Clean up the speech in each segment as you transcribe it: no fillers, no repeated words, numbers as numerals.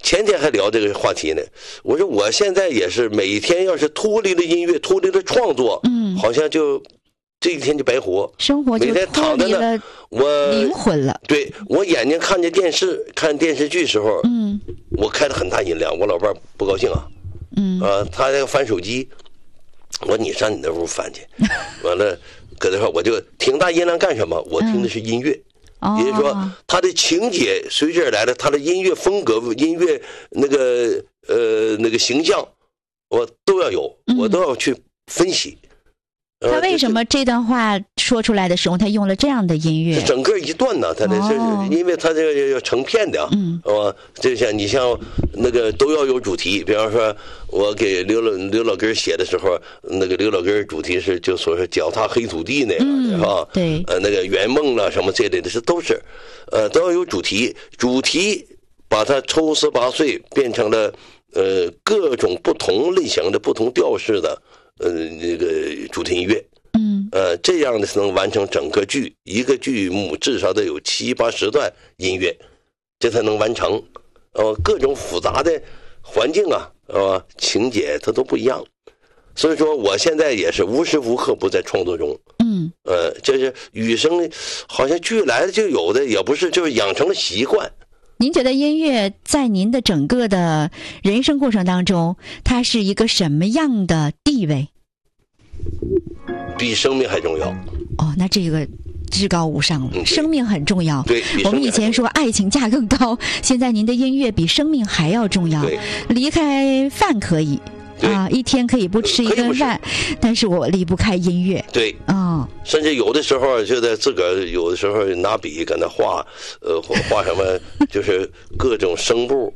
前天还聊这个话题呢，我说我现在也是每天要是脱离了音乐，脱离了创作，好像就这一天就白活， 生活就每天躺在那，我灵魂了。 对，我眼睛看着电视看电视剧时候，我开了很大音量，我老伴不高兴啊，他要翻手机，我说你上你那屋翻去，完了搁那块我就挺大音量干什么？我听的是音乐。也就是说，他的情节随之而来的，他的音乐风格、音乐那个形象，我都要有，我都要去分析。 他为什么这段话说出来的时候，他用了这样的音乐？ 整个一段呢，他的是因为他这个要成片的，就像你像那个都要有主题，比方说我给刘老根写的时候，那个刘老根主题是就说是脚踏黑土地那样的，是吧？ 对， 那个圆梦了什么这类的，都是，都要有主题，主题把它抽丝拔碎，变成了各种不同类型的、不同调式的。那个主题音乐，这样的才能完成整个剧，一个剧目至少得有7、80段音乐，这才能完成。各种复杂的环境啊，情节它都不一样。所以说，我现在也是无时无刻不在创作中。这是与生好像剧来了就有的，也不是，就是养成了习惯。 您觉得音乐在您的整个的人生过程当中，它是一个什么样的地位？ 比生命还重要。 那这个至高无上了，生命很重要。 对， 我们以前说爱情价更高，现在您的音乐比生命还要重要。离开饭可以。一天可以不吃一顿饭，但是我离不开音乐。 对，甚至有的时候就在自个儿有的时候拿笔搁那画，画什么就是各种声部，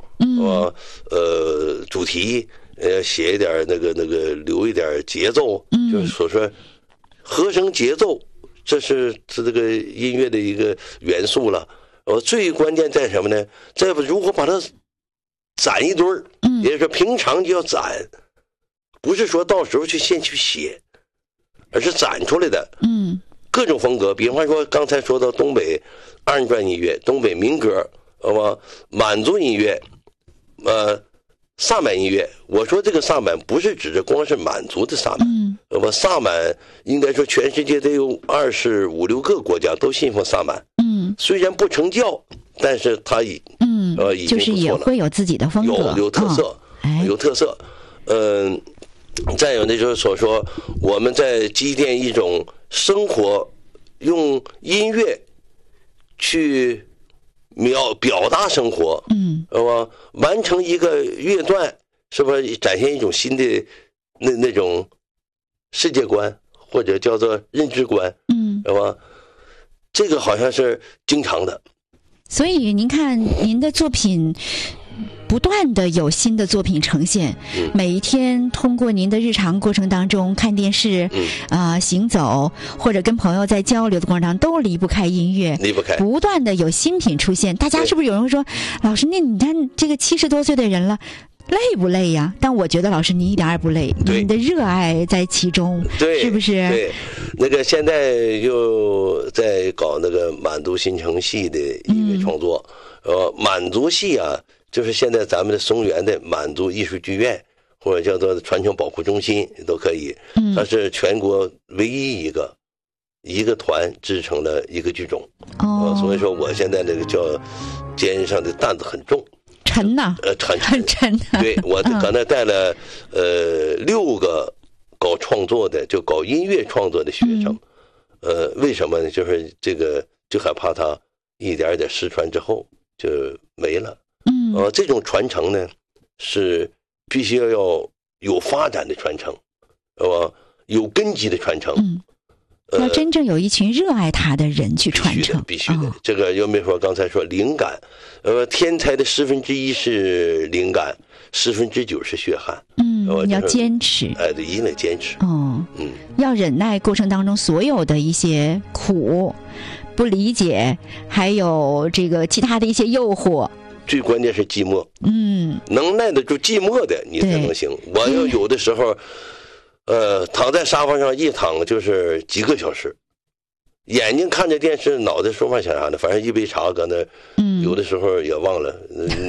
主题，写一点那个留一点节奏，就是说和声节奏，这是这个音乐的一个元素了。最关键在什么呢？在如何把它攒一堆儿，也就是说平常就要攒。不是说到时候先去写，而是攒出来的。各种风格，比方说刚才说到东北二人转音乐、东北民歌，满族音乐，萨满音乐。我说这个萨满不是指着光是满族的萨满，萨满应该说全世界得有25、26个国家都信奉萨满。虽然不成教，但是他已经就是也会有自己的风格， 有特色，有特色。再有那就是所说，我们在积淀一种生活，用音乐去表达生活，完成一个乐段，是不是展现一种新的那种世界观，或者叫做认知观，是吧？这个好像是经常的。 所以您看，您的作品。不断的有新的作品呈现，每一天通过您的日常过程当中看电视，行走或者跟朋友在交流的过程当中，都离不开音乐， 离不开， 不断的有新品出现。大家是不是有人说，老师，那你看这个70多岁的人了，累不累呀？但我觉得老师你一点也不累，你的热爱在其中， 对， 是不是？ 对，那个现在又在搞那个满族新城戏的音乐创作，满族戏啊。就是现在咱们的松原的满族艺术剧院，或者叫做传承保护中心都可以。它是全国唯一一个团制成了一个剧种。所以说我现在这个叫肩上的担子很重， 沉呐，很沉。 对，我搁那带了6个搞创作的，就搞音乐创作的学生。为什么呢？就是这个就害怕他一点点失传之后就没了。这种传承呢，是必须要有发展的传承，有根基的传承。 要真正有一群热爱他的人去传承， 必须的。这个又没说刚才说灵感，天才的1/10是灵感，9%是血汗。 你要坚持。 对，一定得坚持。 要忍耐过程当中所有的一些苦、不理解，还有这个其他的一些诱惑。 最关键是寂寞，能耐得住寂寞的你才能行。我要有的时候，躺在沙发上一躺就是几个小时，眼睛看着电视，脑袋说话想啥的，反正一杯茶搁那，有的时候也忘了。